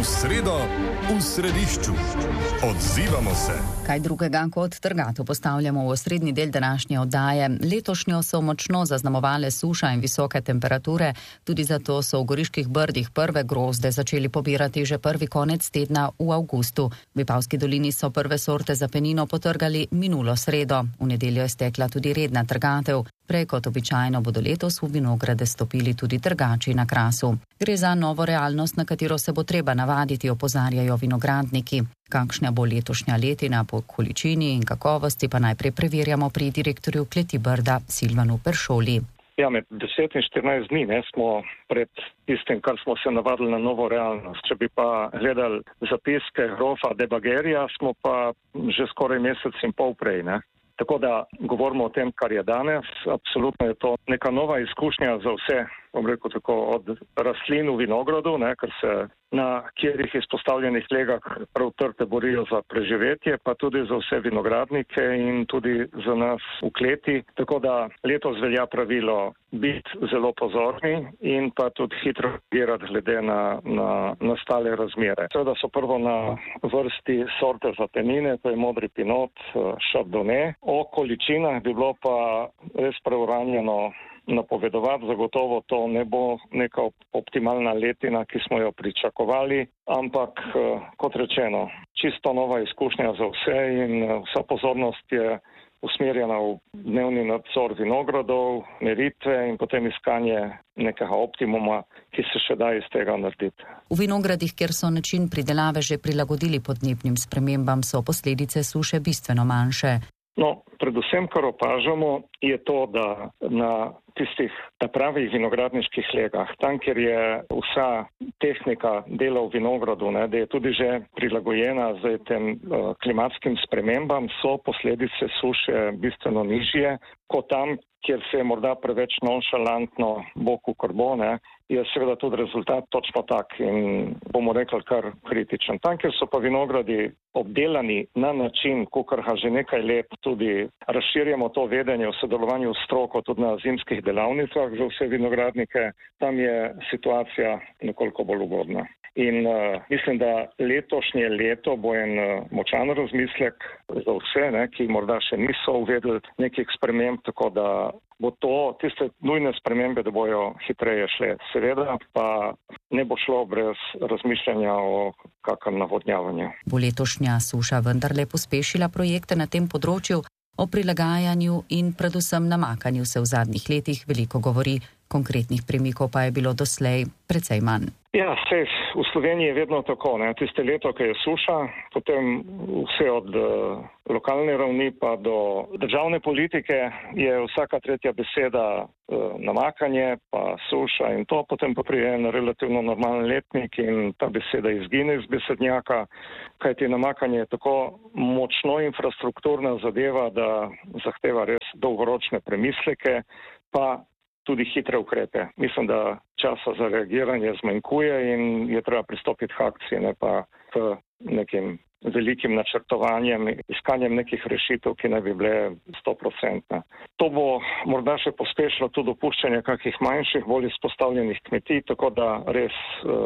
sredo v središču. Odzivamo se. Kaj drugega kot trgatev postavljamo v osrednji del današnje oddaje. Letošnjo so močno zaznamovale suša in visoke temperature, tudi zato so v Goriških brdih prve grozde začeli pobirati že prvi konec tedna v avgustu. V Vipavski dolini so prve sorte za penino potrgali minulo sredo. V nedeljo je stekla tudi redna trgatev. Prej kot običajno bodo letos v vinograde stopili tudi trgači na Krasu. Gre za novo realnost, na katero se bo treba navaditi, opozarjajo vinogradniki. Kakšna bo letošnja letina po količini in kakovosti, pa najprej preverjamo pri direktorju Kleti Brda Silvanu Peršoli. Ja, med 10 in 14 dni smo pred tistim, kar smo se navadili na novo realnost. Če bi pa gledali zapiske grofa Debagerja, smo pa že skoraj mesec in pol prej, ne? Tako da govorimo o tem, kar je danes. Absolutno je to neka nova izkušnja za vse, bom rekel tako, od rastlin v vinogradu, ker se na kjerih izpostavljenih legah prav trte borijo za preživetje, pa tudi za vse vinogradnike in tudi za nas v kleti. Tako da letos velja pravilo biti zelo pozorni in pa tudi hitro reagirati glede na nastale razmere. Seveda so prvo na vrsti sorte za penine, to je modri pinot, šardone. O količinah bi bilo pa res preuranjeno napovedovati, zagotovo to ne bo neka optimalna letina, ki smo jo pričakovali, ampak kot rečeno, čisto nova izkušnja za vse in vsa pozornost je usmerjena v dnevni nadzor vinogradov, meritve in potem iskanje nekega optimuma, ki se še da iz tega narediti. V vinogradih, kjer so način pridelave že prilagodili podnebnim spremembam, so posledice suše bistveno manjše. No, predvsem, kar opažamo, je to, da na tistih pravih vinogradniških legah, tam, kjer je vsa tehnika dela v vinogradu, da je tudi že prilagojena z tem klimatskim spremembam, so posledice suše bistveno nižje, kot tam, kjer se je morda preveč nonšalantno boku karbone, je seveda tudi rezultat točno tak in bomo rekli kar kritičen. Tam, kjer so pa vinogradi obdelani na način, kakor ga že nekaj let tudi razširjamo to vedenje v sodelovanju s stroko tudi na zimskih delavnicah za vse vinogradnike, tam je situacija nekoliko bolj ugodna. In mislim, da letošnje leto bo en močan razmislek za vse, ki morda še niso uvedli nekih sprememb, tako da bo to tiste nujne spremembe, da bojo hitreje šle. Seveda pa ne bo šlo brez razmišljanja o kakem navodnjavanju. Bo letošnja suša vendarle pospešila projekte na tem področju? O prilagajanju in predvsem namakanju se v zadnjih letih veliko govori, konkretnih premikov pa je bilo doslej precej manj. Ja, v Sloveniji je vedno tako, tiste leto, ki je suša, potem vse od lokalne ravni pa do državne politike je vsaka tretja beseda namakanje, pa suša in to, potem pa prije en relativno normalen letnik in ta beseda izgine iz besednjaka, kajti namakanje je tako močno infrastrukturna zadeva, da zahteva res dolgoročne premisleke, pa tudi hitre ukrepe. Mislim, da časa za reagiranje zmanjkuje in je treba pristopiti k akciji, ne pa k nekim velikim načrtovanjem, iskanjem nekih rešitev, ki ne bi bile 100%. To bo morda še pospešilo tudi dopuščanje kakih manjših, bolj izpostavljenih kmetij, tako da res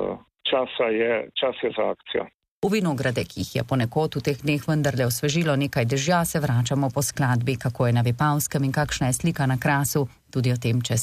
čas je za akcijo. V vinograde, ki jih je ponekod v teh dneh vendarle osvežilo nekaj dežja, se vračamo po skladbi, kako je na Vipavskem in kakšna je slika na Krasu, tudi o tem čez